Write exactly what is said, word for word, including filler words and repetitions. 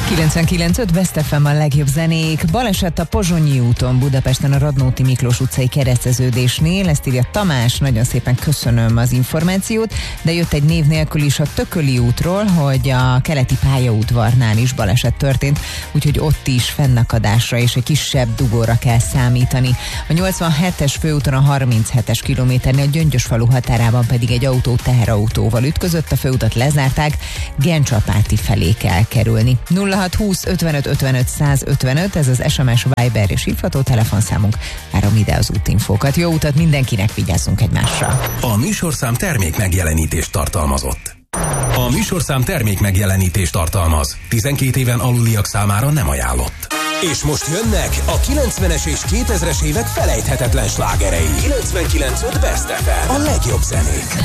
kilencvenkilenc öt Best ef em a legjobb zenék. Baleset a Pozsonyi úton, Budapesten a Radnóti Miklós utcai kereszteződésnél. Ezt írja Tamás, nagyon szépen köszönöm az információt, de jött egy név nélkül is a Tököli útról, hogy a keleti pályaudvarnál is baleset történt, úgyhogy ott is fennakadásra és egy kisebb dugóra kell számítani. A nyolcvanhetes főúton a harminchetes kilométernél a Gyöngyösfalu határában pedig egy autó teherautóval ütközött, a főutat lezárták, Gencsapáti felé kell kerülni. nulla hat húsz ötvenöt ötvenöt százötvenöt, ez az es em es, Viber és hívható telefonszámunk. Várom ide az útinfókat. Jó utat mindenkinek, vigyázzunk egymásra. A műsorszám termék megjelenítést tartalmazott. A műsorszám termék megjelenítést tartalmaz. tizenkét éven aluliak számára nem ajánlott. És most jönnek a kilencvenes és kétezres évek felejthetetlen slágerei. kilencvenkilenc öt Best ef em, a legjobb zenék.